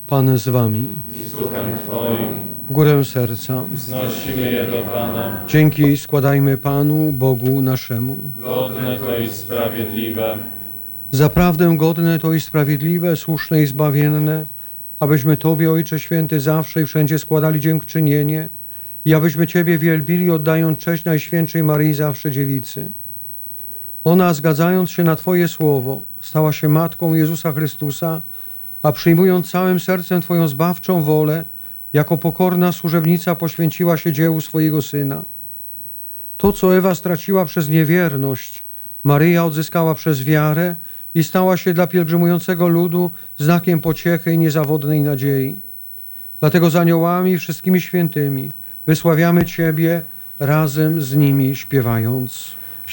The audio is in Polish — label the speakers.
Speaker 1: Pan z wami.
Speaker 2: I z duchem Twoim.
Speaker 1: W górę serca.
Speaker 2: Wznosimy je do Pana.
Speaker 1: Dzięki składajmy Panu, Bogu naszemu.
Speaker 2: Godne to i sprawiedliwe.
Speaker 1: Zaprawdę godne to i sprawiedliwe, słuszne i zbawienne, abyśmy Tobie, Ojcze Święty, zawsze i wszędzie składali dziękczynienie i abyśmy Ciebie wielbili, oddając cześć Najświętszej Maryi zawsze Dziewicy. Ona, zgadzając się na Twoje słowo, stała się Matką Jezusa Chrystusa, a przyjmując całym sercem Twoją zbawczą wolę, jako pokorna służebnica poświęciła się dziełu swojego Syna. To, co Ewa straciła przez niewierność, Maryja odzyskała przez wiarę i stała się dla pielgrzymującego ludu znakiem pociechy i niezawodnej nadziei. Dlatego z aniołami i wszystkimi świętymi wysławiamy Ciebie razem z nimi śpiewając.